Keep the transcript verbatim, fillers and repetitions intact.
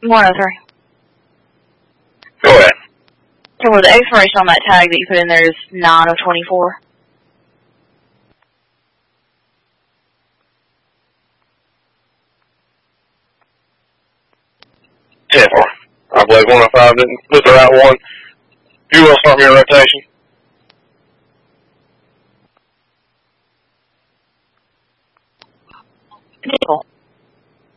one oh three. Go ahead. So well, the expiration on that tag that you put in there is nine of twenty-four. ten four. I believe one oh five didn't put the right one. You will start me in rotation. Nickel.